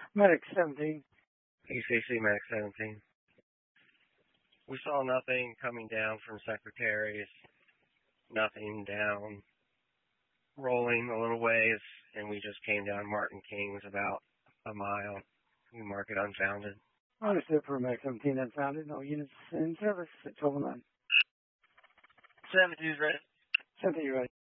Medic 17. ECC Medic 17. We saw nothing coming down from Secretaries, nothing down, rolling a little ways, and we just came down Martin King's about a mile. We mark it unfounded. Understood for Medic 17 unfounded. All units in service at 1209. 72's ready. 17 ready.